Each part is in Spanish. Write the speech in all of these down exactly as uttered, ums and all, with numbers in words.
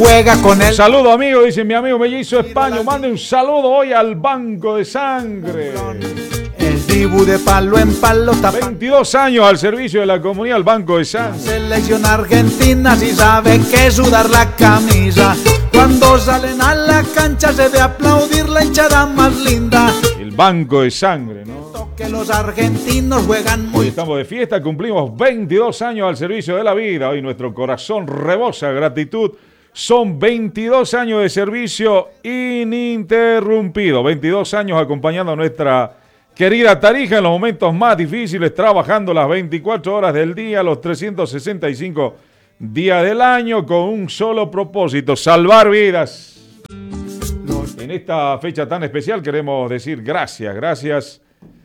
juega con él. Saludo amigo, dice mi amigo Mellizo Españo. Mande un saludo hoy al Banco de Sangre. El Dibu de palo en palo tapa. veintidós años al servicio de la comunidad, el Banco de Sangre. Selección argentina si sabe que sudar la camisa. Cuando salen a la cancha se ve aplaudir la hinchada más linda. El Banco de Sangre, ¿no? Que los argentinos juegan muy. Hoy estamos de fiesta, cumplimos veintidós años al servicio de la vida. Hoy nuestro corazón rebosa gratitud. Son veintidós años de servicio ininterrumpido. veintidós años acompañando a nuestra querida Tarija en los momentos más difíciles, trabajando las veinticuatro horas del día, los trescientos sesenta y cinco días del año, con un solo propósito: salvar vidas. En esta fecha tan especial queremos decir gracias, gracias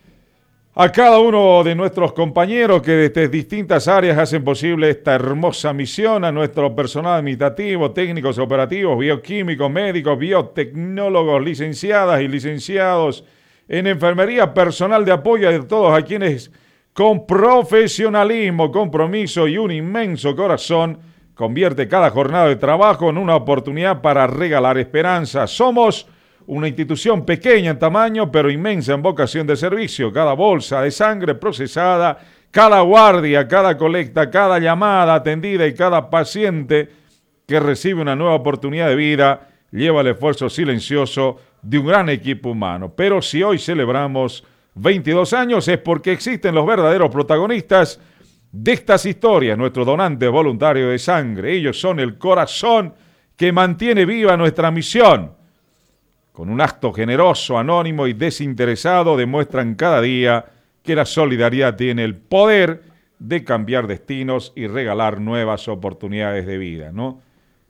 a cada uno de nuestros compañeros que desde distintas áreas hacen posible esta hermosa misión, a nuestro personal administrativo, técnicos operativos, bioquímicos, médicos, biotecnólogos, licenciadas y licenciados en enfermería, personal de apoyo, de todos a quienes con profesionalismo, compromiso y un inmenso corazón convierte cada jornada de trabajo en una oportunidad para regalar esperanza. Somos una institución pequeña en tamaño, pero inmensa en vocación de servicio. Cada bolsa de sangre procesada, cada guardia, cada colecta, cada llamada atendida y cada paciente que recibe una nueva oportunidad de vida lleva el esfuerzo silencioso de un gran equipo humano. Pero si hoy celebramos veintidós años es porque existen los verdaderos protagonistas de estas historias, nuestros donantes voluntarios de sangre. Ellos son el corazón que mantiene viva nuestra misión. Con un acto generoso, anónimo y desinteresado, demuestran cada día que la solidaridad tiene el poder de cambiar destinos y regalar nuevas oportunidades de vida, ¿no?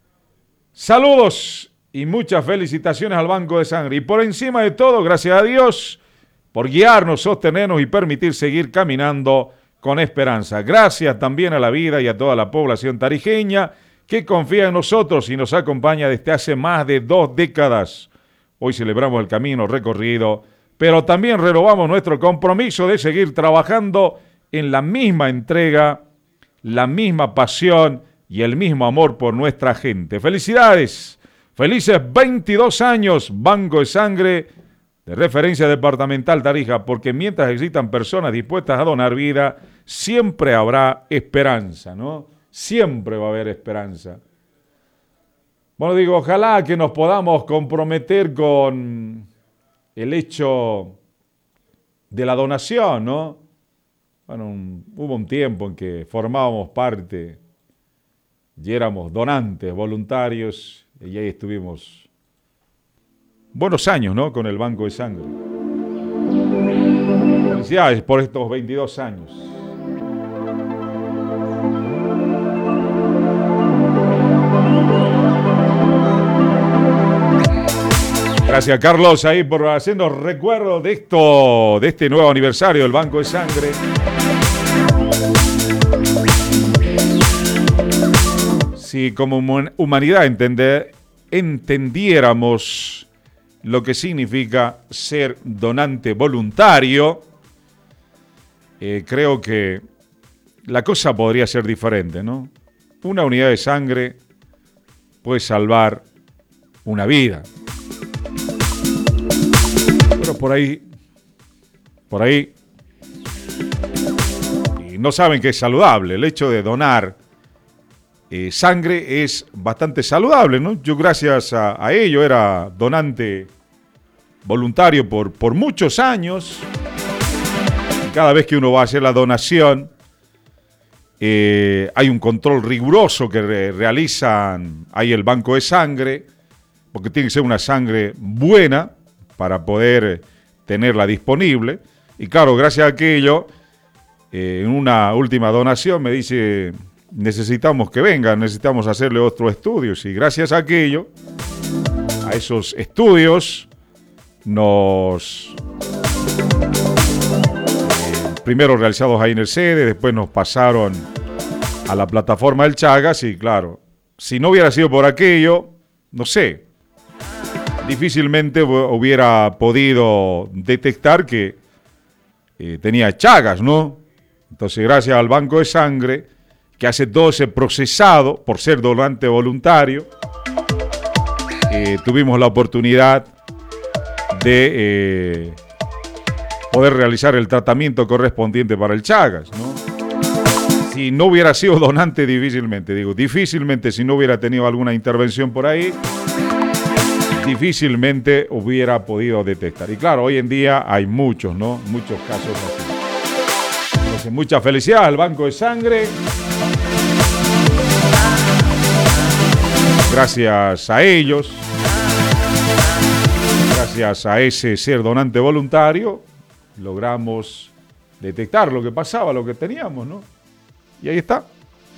Saludos y muchas felicitaciones al Banco de Sangre. Y por encima de todo, gracias a Dios por guiarnos, sostenernos y permitir seguir caminando con esperanza. Gracias también a la vida y a toda la población tarijeña que confía en nosotros y nos acompaña desde hace más de dos décadas. Hoy celebramos el camino recorrido, pero también renovamos nuestro compromiso de seguir trabajando en la misma entrega, la misma pasión y el mismo amor por nuestra gente. ¡Felicidades! Felices veintidós años, Banco de Sangre, de referencia departamental Tarija, porque mientras existan personas dispuestas a donar vida, siempre habrá esperanza, ¿no? Siempre va a haber esperanza. Bueno, digo, ojalá que nos podamos comprometer con el hecho de la donación, ¿no? Bueno, un, hubo un tiempo en que formábamos parte y éramos donantes voluntarios y ahí estuvimos buenos años, ¿no? Con el Banco de Sangre. Felicidades por estos veintidós años. Gracias, Carlos, ahí por hacernos recuerdo de esto, de este nuevo aniversario del Banco de Sangre. Si como humanidad entender, entendiéramos lo que significa ser donante voluntario, eh, creo que la cosa podría ser diferente, ¿no? Una unidad de sangre puede salvar una vida. Pero por ahí, por ahí, y no saben que es saludable. El hecho de donar eh, sangre es bastante saludable, ¿no? Yo gracias a, a ello era donante voluntario por, por muchos años. Cada vez que uno va a hacer la donación, eh, hay un control riguroso que re, realizan ahí el Banco de Sangre, porque tiene que ser una sangre buena para poder tenerla disponible. Y claro, gracias a aquello, eh, en una última donación me dice, necesitamos que vengan, necesitamos hacerle otros estudios. Y gracias a aquello, a esos estudios, nos... Eh, primero realizados ahí en el sede, después nos pasaron a la plataforma del Chagas y claro, si no hubiera sido por aquello, no sé, difícilmente hubiera podido detectar que eh, tenía Chagas, ¿no? Entonces, gracias al Banco de Sangre, que hace todo ese procesado por ser donante voluntario, eh, tuvimos la oportunidad de eh, poder realizar el tratamiento correspondiente para el Chagas, ¿no? Si no hubiera sido donante, difícilmente, digo, difícilmente si no hubiera tenido alguna intervención por ahí, difícilmente hubiera podido detectar. Y claro, hoy en día hay muchos, ¿no? Muchos casos así. Entonces, mucha felicidad al Banco de Sangre. Gracias a ellos, gracias a ese ser donante voluntario, logramos detectar lo que pasaba, lo que teníamos, ¿no? Y ahí está.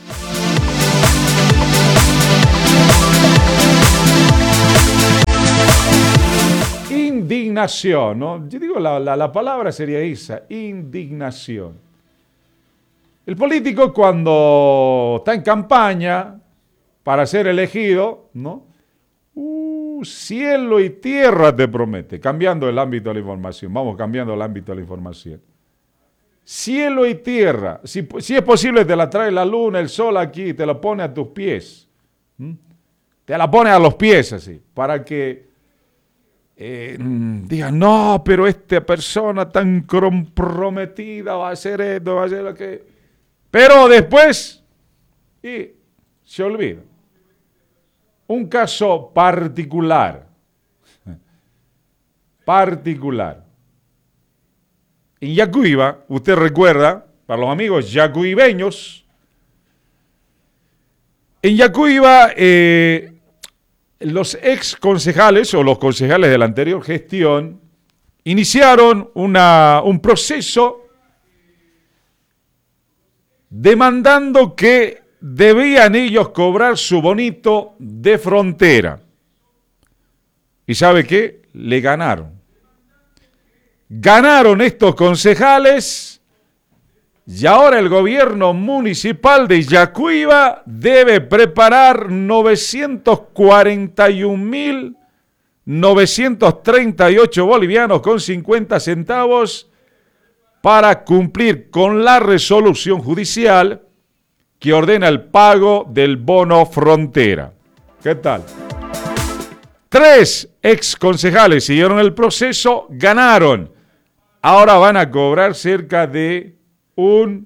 Indignación, ¿no? Yo digo, la, la, la palabra sería esa, indignación. El político cuando está en campaña para ser elegido, ¿no? Uh, cielo y tierra te promete, cambiando el ámbito de la información. Vamos cambiando el ámbito de la información. Cielo y tierra. Si, si es posible, te la trae la luna, el sol aquí, te la pone a tus pies. ¿Mm? Te la pone a los pies así, para que eh, digan, no, pero esta persona tan comprometida va a hacer esto, va a hacer lo que... Pero después, y se olvida. Un caso particular, particular. En Yacuiba, usted recuerda, para los amigos yacuibeños, en Yacuiba eh, los ex concejales o los concejales de la anterior gestión iniciaron una, un proceso demandando que debían ellos cobrar su bonito de frontera. ¿Y sabe qué? Le ganaron. Ganaron estos concejales y ahora el gobierno municipal de Yacuiba debe preparar novecientos cuarenta y un mil novecientos treinta y ocho bolivianos con cincuenta centavos para cumplir con la resolución judicial que ordena el pago del bono frontera. ¿Qué tal? Tres ex concejales siguieron el proceso, ganaron. Ahora van a cobrar cerca de un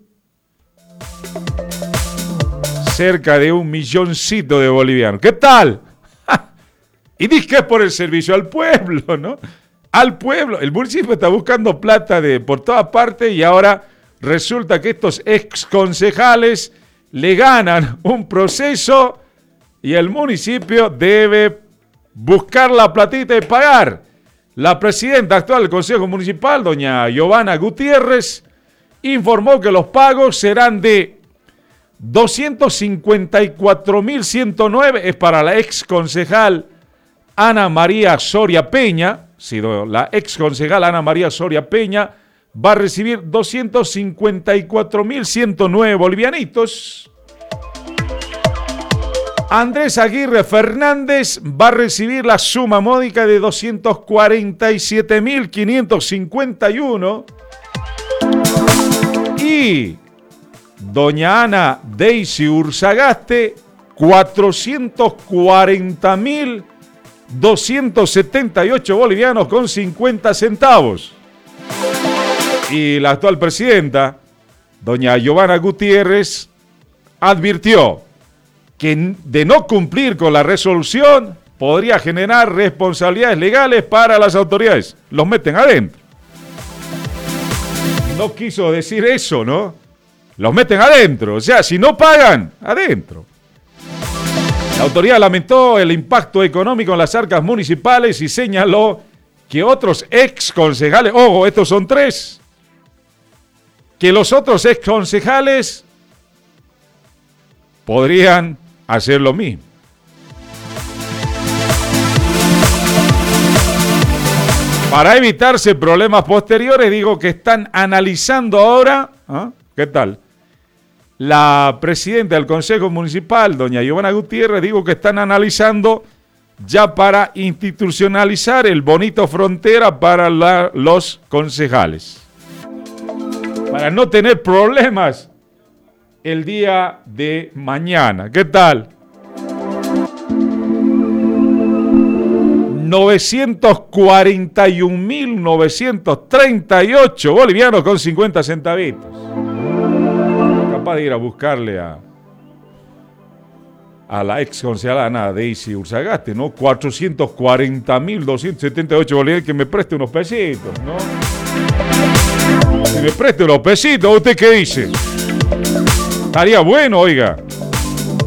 cerca de un milloncito de bolivianos. ¿Qué tal? Y dice que es por el servicio al pueblo, ¿no? Al pueblo. El municipio está buscando plata de por todas partes y ahora resulta que estos ex concejales le ganan un proceso y el municipio debe buscar la platita y pagar. La presidenta actual del Consejo Municipal, doña Giovanna Gutiérrez, informó que los pagos serán de doscientos cincuenta y cuatro mil ciento nueve, es para la ex concejal Ana María Soria Peña, sí, la ex concejal Ana María Soria Peña va a recibir doscientos cincuenta y cuatro mil ciento nueve bolivianitos. Andrés Aguirre Fernández va a recibir la suma módica de doscientos cuarenta y siete mil quinientos cincuenta y uno. Y doña Ana Daisy Urzagaste, cuatrocientos cuarenta mil doscientos setenta y ocho bolivianos con cincuenta centavos. Y la actual presidenta, doña Giovanna Gutiérrez, advirtió que de no cumplir con la resolución podría generar responsabilidades legales para las autoridades. Los meten adentro. No quiso decir eso, ¿no? Los meten adentro. O sea, si no pagan, adentro. La autoridad lamentó el impacto económico en las arcas municipales y señaló que otros ex concejales, ojo, estos son tres, que los otros ex concejales podrían hacer lo mismo. Para evitarse problemas posteriores, digo que están analizando ahora, ¿eh? ¿Qué tal? La presidenta del Consejo Municipal, doña Giovanna Gutiérrez, digo que están analizando ya para institucionalizar el bonito frontera para la, los concejales. Para no tener problemas el día de mañana. ¿Qué tal? novecientos cuarenta y un mil novecientos treinta y ocho bolivianos con cincuenta centavitos. Capaz de ir a buscarle a, a la ex concejala Daisy Urzagasti, ¿no? cuatrocientos cuarenta mil doscientos setenta y ocho bolivianos, que me preste unos pesitos, ¿no? Que me preste unos pesitos, ¿usted qué dice? Estaría bueno, oiga.